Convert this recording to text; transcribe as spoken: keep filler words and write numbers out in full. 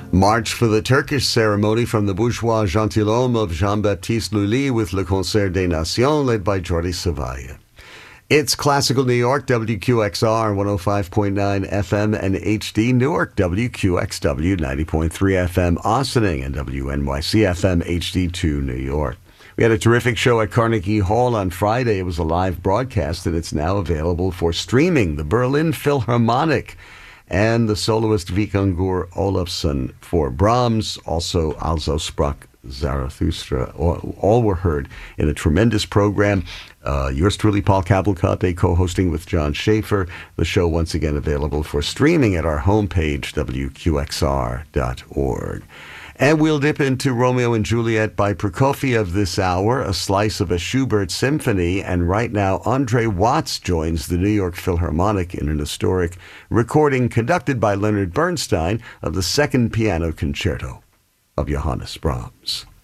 March for the Turkish ceremony from the Bourgeois Gentilhomme of Jean-Baptiste Lully with Le Concert des Nations led by Jordi Savaya. It's Classical New York, W Q X R one oh five point nine F M and H D, Newark, W Q X W ninety point three F M, Ossining, and W N Y C F M H D two New York. We had a terrific show at Carnegie Hall on Friday. It was a live broadcast, and it's now available for streaming. The Berlin Philharmonic and the soloist Vikingur Olafsson for Brahms, also Also Sprach Zarathustra. All, all were heard in a tremendous program. Uh, yours truly, Paul Cavalcante, co-hosting with John Schaefer. The show once again available for streaming at our homepage, W Q X R dot org. And we'll dip into Romeo and Juliet by Prokofiev this hour, a slice of a Schubert symphony, and right now Andre Watts joins the New York Philharmonic in an historic recording conducted by Leonard Bernstein of the Second Piano Concerto of Johannes Brahms.